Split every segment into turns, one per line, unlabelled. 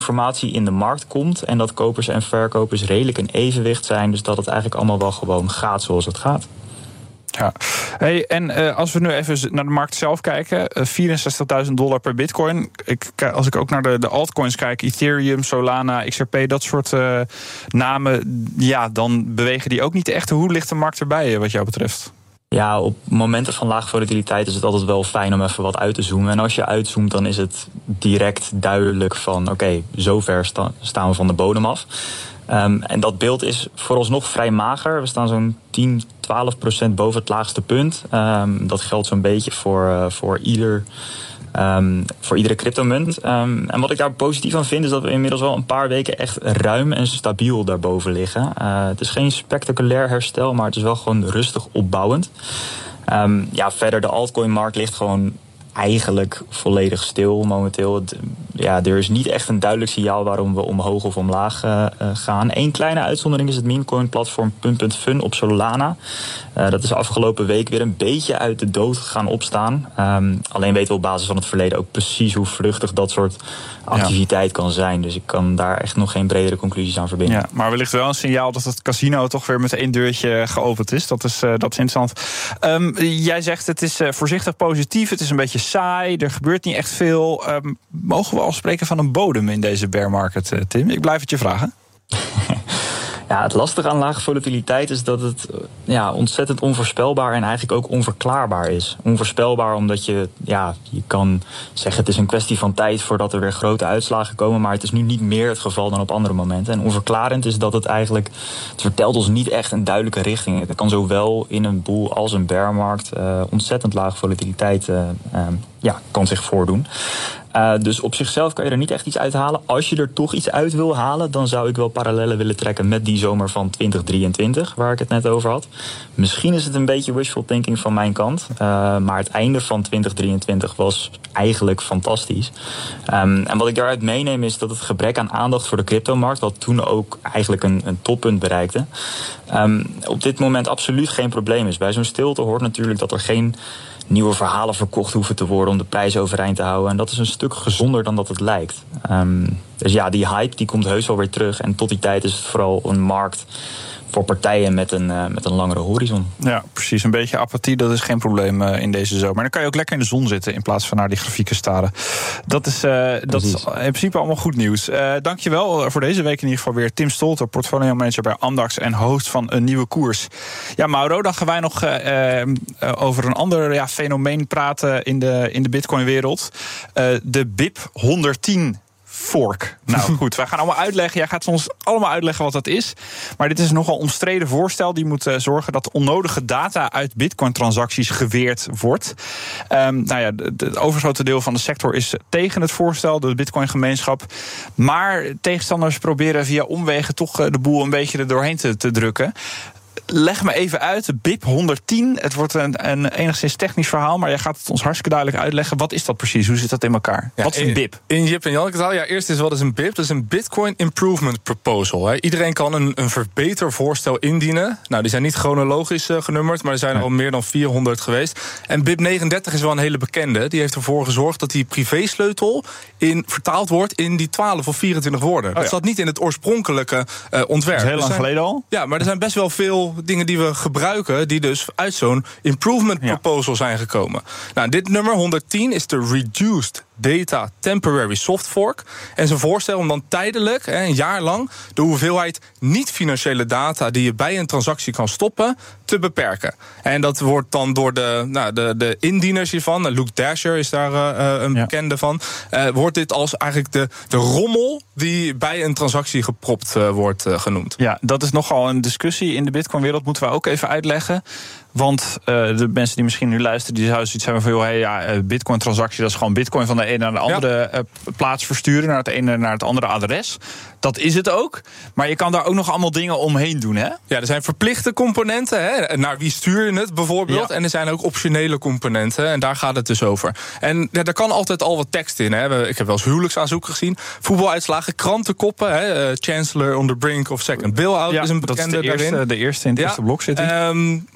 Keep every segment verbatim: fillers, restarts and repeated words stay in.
informatie in de markt komt en dat kopers en verkopers redelijk in evenwicht zijn. Dus dat het eigenlijk allemaal wel gewoon gaat zoals het gaat.
Ja, hey, en uh, als we nu even naar de markt zelf kijken, uh, vierenzestigduizend dollar per bitcoin. Ik, als ik ook naar de, de altcoins kijk, Ethereum, Solana, X R P, dat soort uh, namen, ja, dan bewegen die ook niet echt. Hoe ligt de markt erbij wat jou betreft?
Ja, op momenten van lage volatiliteit is het altijd wel fijn om even wat uit te zoomen. En als je uitzoomt, dan is het direct duidelijk van oké, okay, zover sta, staan we van de bodem af. Um, en dat beeld is vooralsnog vrij mager. We staan zo'n tien, twaalf procent boven het laagste punt. Um, dat geldt zo'n beetje voor, uh, voor ieder... Um, voor iedere cryptomunt. Um, en wat ik daar positief aan vind is dat we inmiddels wel een paar weken echt ruim en stabiel daarboven liggen. Uh, het is geen spectaculair herstel, maar het is wel gewoon rustig opbouwend. Um, ja, verder de altcoin-markt ligt gewoon eigenlijk volledig stil momenteel. Het, ja, er is niet echt een duidelijk signaal waarom we omhoog of omlaag uh, gaan. Eén kleine uitzondering is het memecoin-platform Pump punt Fun op Solana. Uh, dat is afgelopen week weer een beetje uit de dood gaan opstaan. Um, alleen weten we op basis van het verleden ook precies hoe vluchtig dat soort activiteit ja. kan zijn. Dus ik kan daar echt nog geen bredere conclusies aan verbinden.
Ja, maar wellicht wel een signaal dat het casino toch weer met één deurtje geopend is. Dat is, uh, dat is interessant. Um, jij zegt het is uh, voorzichtig positief, het is een beetje saai, er gebeurt niet echt veel. Um, mogen we al spreken van een bodem in deze bear market, uh, Tim? Ik blijf het je vragen.
Ja, het lastige aan lage volatiliteit is dat het ja, ontzettend onvoorspelbaar en eigenlijk ook onverklaarbaar is. Onvoorspelbaar omdat je, ja, je kan zeggen het is een kwestie van tijd voordat er weer grote uitslagen komen, maar het is nu niet meer het geval dan op andere momenten. En onverklarend is dat het eigenlijk, het vertelt ons niet echt een duidelijke richting. Het kan zowel in een boel als een bearmarkt uh, ontzettend lage volatiliteit uh, uh, ja, kan zich voordoen. Uh, dus op zichzelf kan je er niet echt iets uithalen. Als je er toch iets uit wil halen, dan zou ik wel parallellen willen trekken met die zomer van twintig drieëntwintig, waar ik het net over had. Misschien is het een beetje wishful thinking van mijn kant. Uh, maar het einde van twintig drieëntwintig was eigenlijk fantastisch. Um, en wat ik daaruit meeneem is dat het gebrek aan aandacht voor de cryptomarkt, wat toen ook eigenlijk een, een toppunt bereikte, um, op dit moment absoluut geen probleem is. Bij zo'n stilte hoort natuurlijk dat er geen nieuwe verhalen verkocht hoeven te worden om de prijs overeind te houden. En dat is een stuk gezonder dan dat het lijkt. Um, dus ja, die hype die komt heus wel weer terug. En tot die tijd is het vooral een markt voor partijen met een, uh, met een langere horizon.
Ja, precies. Een beetje apathie, dat is geen probleem uh, in deze zomer. En dan kan je ook lekker in de zon zitten in plaats van naar die grafieken staren. Dat is, uh, dat is in principe allemaal goed nieuws. Uh, dankjewel voor deze week in ieder geval weer. Tim Stolter, portfolio manager bij Amdax en host van Een Nieuwe Koers. Ja, Mauro, dan gaan wij nog uh, uh, over een ander ja, fenomeen praten in de, in de Bitcoin-wereld. Uh, de B I P honderdtien fork. Nou goed, wij gaan allemaal uitleggen. Jij gaat ons allemaal uitleggen wat dat is. Maar dit is een nogal omstreden voorstel. Die moet uh, zorgen dat onnodige data uit Bitcoin-transacties geweerd wordt. Um, nou ja, het overgrote deel van de sector is tegen het voorstel, de Bitcoin-gemeenschap. Maar tegenstanders proberen via omwegen toch uh, de boel een beetje er doorheen te, te drukken. Leg me even uit, B I P honderdtien. Het wordt een, een enigszins technisch verhaal, maar jij gaat het ons hartstikke duidelijk uitleggen. Wat is dat precies? Hoe zit dat in elkaar? Ja, wat is een B I P?
In Jip en Janneke taal, ja, eerst is wat is een B I P? Dat is een Bitcoin Improvement Proposal. Hè. Iedereen kan een, een verbetervoorstel indienen. Nou, die zijn niet chronologisch uh, genummerd, maar er zijn er al meer dan vierhonderd geweest. En B I P negenendertig is wel een hele bekende. Die heeft ervoor gezorgd dat die privésleutel in, vertaald wordt in die twaalf of vierentwintig woorden. Oh, ja. Dat zat niet in het oorspronkelijke uh, ontwerp.
Dat is heel lang
zijn,
geleden al?
Ja, maar er zijn best wel veel dingen die we gebruiken die dus uit zo'n improvement proposal zijn gekomen. Nou, dit nummer honderdtien is de Reduced Data Temporary Soft Fork. En zijn voorstel om dan tijdelijk, een jaar lang, de hoeveelheid niet-financiële data die je bij een transactie kan stoppen, te beperken. En dat wordt dan door de, nou, de, de indieners hiervan, Luke Dasher is daar uh, een ja. bekende van, uh, wordt dit als eigenlijk de, de rommel die bij een transactie gepropt uh, wordt uh, genoemd.
Ja, dat is nogal een discussie in de Bitcoin-wereld, moeten we ook even uitleggen. Want uh, de mensen die misschien nu luisteren, die zouden zoiets hebben van, joh, hey, ja, Bitcoin-transactie, dat is gewoon Bitcoin van de ene naar de andere ja. uh, plaats versturen, naar het ene naar het andere adres. Dat is het ook. Maar je kan daar ook nog allemaal dingen omheen doen, hè?
Ja, er zijn verplichte componenten, hè? Naar wie stuur je het bijvoorbeeld? Ja. En er zijn ook optionele componenten. En daar gaat het dus over. En ja, daar kan altijd al wat tekst in. Hè? Ik heb wel eens huwelijksaanzoeken gezien. Voetbaluitslagen, krantenkoppen. Hè? Uh, Chancellor on the brink of second bailout
ja,
is een bekende
dat is de eerste,
daarin.
de eerste in het
ja.
eerste blok zit.
Um, maar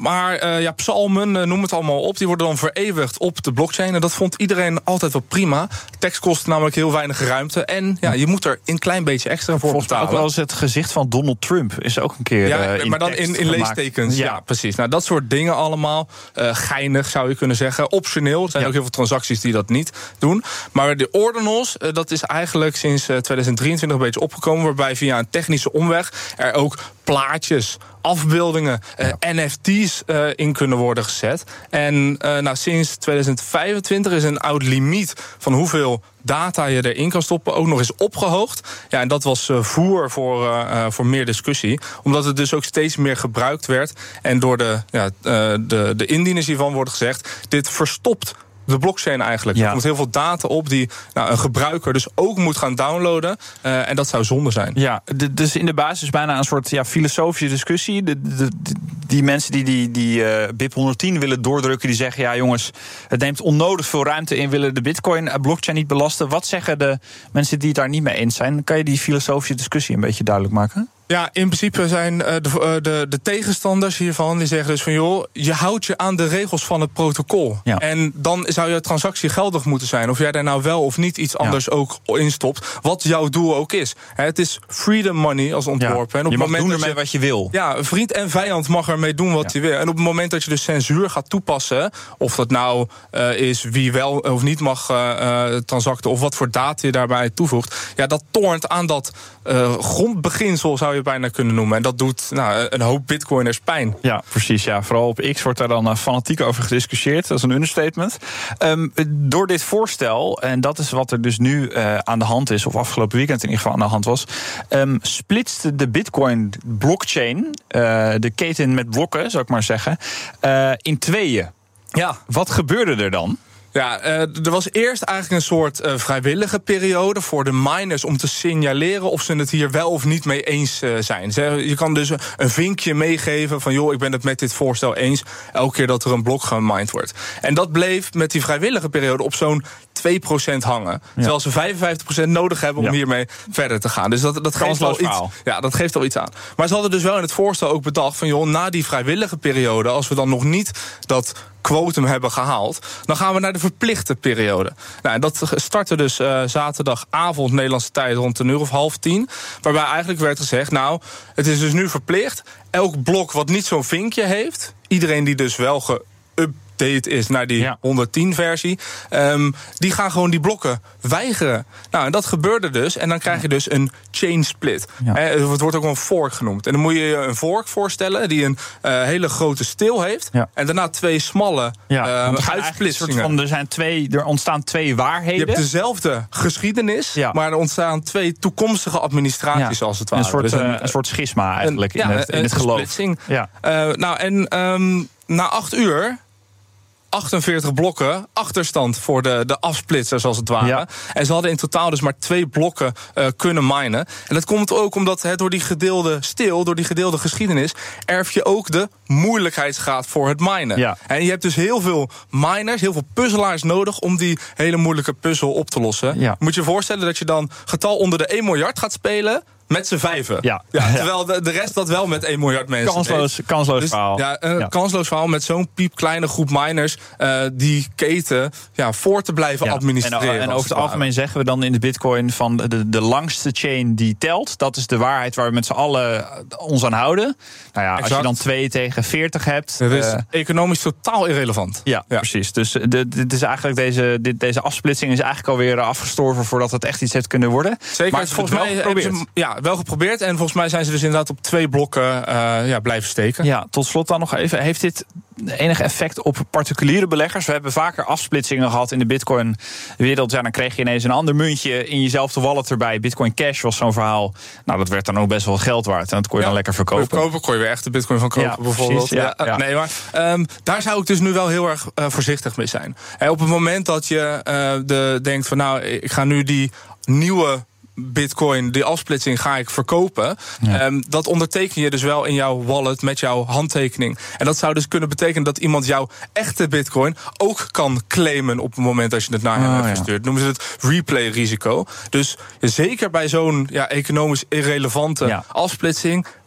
uh, ja, psalmen, uh, noem het allemaal op, die worden dan vereeuwigd op de blockchain. En dat vond iedereen altijd wel prima. Tekst kost namelijk heel weinig ruimte. En ja, je moet er een klein beetje extra voor
Volgens
betalen.
Ook wel eens het gezicht van Donald Trump is ook een keer
ja,
uh, in
maar dan in, in leestekens. Ja. ja, precies. Nou, dat soort dingen allemaal. Uh, geinig zou je kunnen zeggen. Optioneel. Er zijn ja. ook heel veel transacties die dat niet doen. Maar de ordinals, uh, dat is eigenlijk sinds uh, tweeduizend drieëntwintig een beetje opgekomen. Waarbij via een technische omweg er ook plaatjes, afbeeldingen, uh, ja. N F T's uh, in kunnen worden gezet. En uh, nou, sinds tweeduizend vijfentwintig is een oud limiet van hoeveel data je erin kan stoppen ook nog eens opgehoogd. Ja, en dat was uh, voer voor, uh, voor meer discussie. Omdat het dus ook steeds meer gebruikt werd. En door de, ja, uh, de, de indieners hiervan wordt gezegd, dit verstopt de blockchain eigenlijk. Ja. Er komt heel veel data op die nou, een gebruiker dus ook moet gaan downloaden. Uh, en dat zou zonde zijn.
Ja, de, dus in de basis bijna een soort ja, filosofische discussie. De, de, de, die mensen die die, die uh, B I P honderdtien willen doordrukken, die zeggen, ja jongens, het neemt onnodig veel ruimte in, willen de Bitcoin-blockchain niet belasten. Wat zeggen de mensen die het daar niet mee eens zijn? Kan je die filosofische discussie een beetje duidelijk maken?
Ja, in principe zijn uh, de, uh, de, de tegenstanders hiervan, die zeggen dus van joh, je houdt je aan de regels van het protocol. Ja. En dan zou je transactie geldig moeten zijn. Of jij daar nou wel of niet iets anders ja. ook in stopt. Wat jouw doel ook is. He, het is freedom money als ontworpen.
Ja.
En op
je
het
mag
moment
doen ermee
je,
wat je wil.
Ja, vriend en vijand mag ermee doen wat hij ja. wil. En op het moment dat je dus censuur gaat toepassen, of dat nou uh, is wie wel of niet mag uh, uh, transacten, of wat voor data je daarbij toevoegt, ja, dat tornt aan dat uh, grondbeginsel, zou je bijna kunnen noemen. En dat doet nou, een hoop bitcoiners pijn.
Ja, precies. Ja. Vooral op X wordt daar dan uh, fanatiek over gediscussieerd. Dat is een understatement. Um, door dit voorstel, en dat is wat er dus nu uh, aan de hand is, of afgelopen weekend in ieder geval aan de hand was, um, splitst de Bitcoin-blockchain, uh, de keten met blokken, zou ik maar zeggen, uh, in tweeën. Ja. Wat gebeurde er dan?
Ja, uh, er was eerst eigenlijk een soort uh, vrijwillige periode voor de miners om te signaleren of ze het hier wel of niet mee eens uh, zijn. Je kan dus een vinkje meegeven van joh, ik ben het met dit voorstel eens, elke keer dat er een blok gemined wordt. En dat bleef met die vrijwillige periode op zo'n twee procent hangen. Ja. Terwijl ze vijfenvijftig procent nodig hebben om ja. hiermee verder te gaan. Dus dat, dat geeft wel iets. Ja, dat geeft al iets aan. Maar ze hadden dus wel in het voorstel ook bedacht van joh, na die vrijwillige periode, als we dan nog niet dat quotum hebben gehaald, dan gaan we naar de verplichte periode. Nou, en dat startte dus uh, zaterdagavond Nederlandse tijd rond een uur of half tien. Waarbij eigenlijk werd gezegd, nou, het is dus nu verplicht. Elk blok wat niet zo'n vinkje heeft, iedereen die dus wel ge update is naar die ja. honderdtien versie, um, die gaan gewoon die blokken weigeren. Nou, en dat gebeurde dus. En dan krijg je dus een chain split. Ja. He, het wordt ook wel een fork genoemd. En dan moet je je een fork voorstellen die een uh, hele grote steel heeft. Ja. En daarna twee smalle ja, uh, uitsplitsingen.
Van, er, zijn twee, er ontstaan twee waarheden.
Je hebt dezelfde geschiedenis, ja. maar er ontstaan twee toekomstige administraties ja. als het ware.
Een soort,
dus een,
uh, een soort schisma eigenlijk een, in, ja, het, in het geloof.
Ja. Uh, nou, en um, na acht uur achtenveertig blokken achterstand voor de, de afsplitsers als het ware. Ja. En ze hadden in totaal dus maar twee blokken uh, kunnen minen. En dat komt ook omdat het door die gedeelde steel, door die gedeelde geschiedenis, erf je ook de moeilijkheidsgraad voor het minen. Ja. En je hebt dus heel veel miners, heel veel puzzelaars nodig om die hele moeilijke puzzel op te lossen. Ja. Moet je je voorstellen dat je dan getal onder de één miljard gaat spelen met z'n vijven. Ja. Ja, terwijl de, de rest dat wel met één miljard mensen
Kansloos, kansloos dus, verhaal.
Ja, een ja. kansloos verhaal met zo'n piepkleine groep miners uh, die keten ja, voor te blijven ja. administreren.
En, en over het algemeen zeggen we dan in de Bitcoin van de, de langste chain die telt. Dat is de waarheid waar we met z'n allen ons aan houden. Nou ja, exact. Als je dan twee tegen veertig hebt.
Dat is uh, economisch totaal irrelevant.
Ja, ja. precies. Dus de, dit is eigenlijk deze, dit, deze afsplitsing is eigenlijk alweer afgestorven voordat het echt iets heeft kunnen worden.
Zeker, maar volgens mij hebben ze ja, wel geprobeerd. En volgens mij zijn ze dus inderdaad op twee blokken uh, ja, blijven steken.
Ja, tot slot dan nog even. Heeft dit enig effect op particuliere beleggers? We hebben vaker afsplitsingen gehad in de Bitcoin-wereld. Ja, dan kreeg je ineens een ander muntje in jezelfde wallet erbij. Bitcoin Cash was zo'n verhaal. Nou, dat werd dan ook best wel geld waard. En dat kon je ja, dan lekker verkopen.
Verkopen kon je weer echt de Bitcoin van kopen, ja, bijvoorbeeld. Precies, ja, ja. Nee, maar um, daar zou ik dus nu wel heel erg uh, voorzichtig mee zijn. En op het moment dat je uh, de, denkt van nou, ik ga nu die nieuwe Bitcoin, die afsplitsing ga ik verkopen. Ja. Um, dat onderteken je dus wel in jouw wallet met jouw handtekening. En dat zou dus kunnen betekenen dat iemand jouw echte Bitcoin ook kan claimen op het moment dat je het naar hem oh, hebt gestuurd. Ja. Noemen ze het replay-risico. Dus zeker bij zo'n ja, economisch irrelevante ja. afsplitsing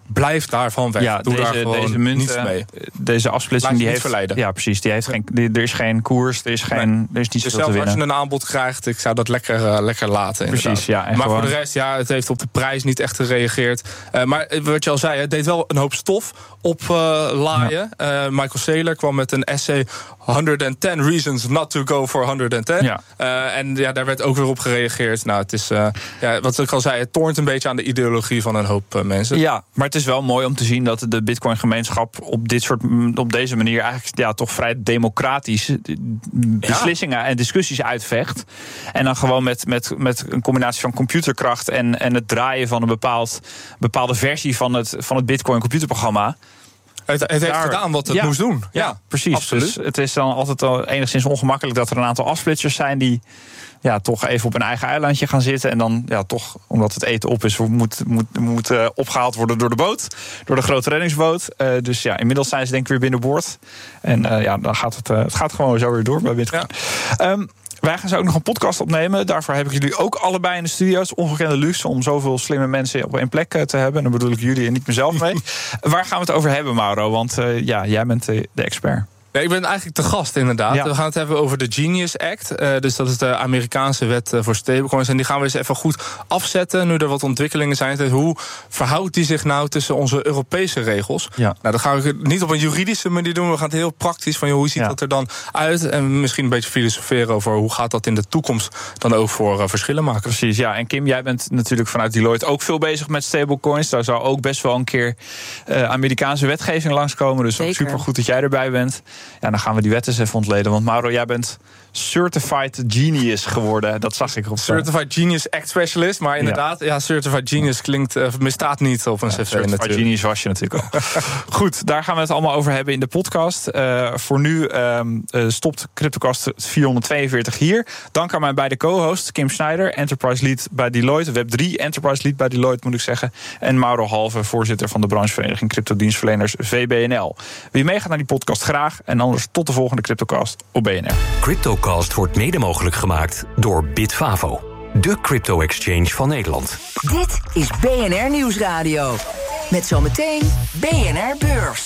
blijf daarvan weg.
Ja,
Doe
deze,
daar gewoon
deze munt,
niets mee.
Deze afsplitsing die heeft
verleiden.
Ja, precies. Die heeft geen, die, er is geen koers, er is geen, nee. er is niet
dus
zoveel te winnen.
Als je een aanbod krijgt, ik zou dat lekker, uh, lekker laten.
Precies,
inderdaad.
ja. En
maar
gewoon...
voor de rest, ja, het heeft op de prijs niet echt gereageerd. Uh, maar wat je al zei, het deed wel een hoop stof op uh, laaien. Ja. Uh, Michael Saylor kwam met een essay honderdtien reasons not to go for honderdtien. Ja. Uh, en ja, daar werd ook weer op gereageerd. Nou, het is, uh, ja, wat ik al zei, het toont een beetje aan de ideologie van een hoop uh, mensen.
Ja, maar het is wel mooi om te zien dat de Bitcoin-gemeenschap op dit soort, op deze manier eigenlijk ja, toch vrij democratisch beslissingen ja. en discussies uitvecht. En dan gewoon met, met, met een combinatie van computerkracht en, en het draaien van een bepaald, bepaalde versie van het, van het Bitcoin-computerprogramma.
Het, het heeft Daar, gedaan wat het
ja,
moest doen.
Ja, ja precies. Absoluut. Dus het is dan altijd al enigszins ongemakkelijk dat er een aantal afsplitsers zijn die ja, toch even op een eigen eilandje gaan zitten. En dan ja, toch, omdat het eten op is, moet, moet, moet uh, opgehaald worden door de boot. Door de grote reddingsboot. Uh, dus ja, inmiddels zijn ze denk ik weer binnenboord. En uh, ja, dan gaat het, uh, het gaat gewoon zo weer door bij Bitcoin. Ja. Um, Wij gaan zo ook nog een podcast opnemen. Daarvoor heb ik jullie ook allebei in de studio. Het is ongekende luxe om zoveel slimme mensen op één plek te hebben. En dan bedoel ik jullie en niet mezelf mee. Waar gaan we het over hebben, Mauro? Want uh, ja, jij bent de, de expert.
Ja, ik ben eigenlijk te gast, inderdaad. Ja. We gaan het hebben over de Genius Act. Uh, dus dat is de Amerikaanse wet uh, voor stablecoins. En die gaan we eens even goed afzetten, nu er wat ontwikkelingen zijn. Dus hoe verhoudt die zich nou tussen onze Europese regels? Ja. Nou, dat gaan we niet op een juridische manier doen. We gaan het heel praktisch van, joh, hoe ziet ja. dat er dan uit? En misschien een beetje filosoferen over hoe gaat dat in de toekomst dan ook voor uh, verschillen maken.
Precies, ja. En Kim, jij bent natuurlijk vanuit Deloitte ook veel bezig met stablecoins. Daar zou ook best wel een keer uh, Amerikaanse wetgeving langskomen. Dus ook super goed dat jij erbij bent. Ja, dan gaan we die wet eens even ontleden. Want Mauro, jij bent Certified Genius geworden. Dat zag ik op.
Certified Genius Act Specialist. Maar inderdaad, ja, ja Certified Genius klinkt, uh, bestaat niet op een ja, cv
Certified natuurlijk. Genius was je natuurlijk al. Goed, daar gaan we het allemaal over hebben in de podcast. Uh, voor nu um, uh, stopt CryptoCast vierhonderdtweeënveertig hier. Dank aan mijn beide co-hosts. Kim Schneider, Enterprise Lead bij Deloitte. Web drie Enterprise Lead bij Deloitte, moet ik zeggen. En Mauro Halve, voorzitter van de branchevereniging Cryptodienstverleners V B N L. Wie meegaat naar die podcast, graag. En anders tot de volgende CryptoCast op B N R.
CryptoCast wordt mede mogelijk gemaakt door Bitfavo, de crypto-exchange van Nederland.
Dit is B N R Nieuwsradio. Met zometeen B N R Beurs.